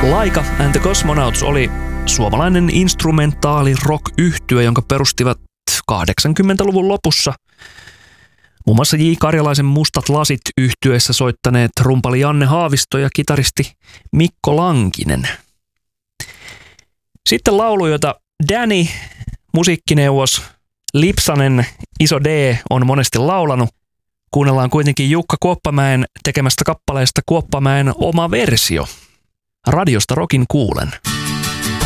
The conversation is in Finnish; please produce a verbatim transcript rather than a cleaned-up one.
Laika and the Cosmonauts oli suomalainen instrumentaali rock-yhtye, jonka perustivat kahdeksankymmentäluvun lopussa. Muun muassa J. Karjalaisen Mustat lasit -yhtyeessä soittaneet rumpali Janne Haavisto ja kitaristi Mikko Lankinen. Sitten laulu, jota Danny, musiikkineuvos Lipsanen, Iso D, on monesti laulanut. Kuunnellaan kuitenkin Jukka Kuoppamäen tekemästä kappaleesta Kuoppamäen oma versio. Radiosta rokin kuulen.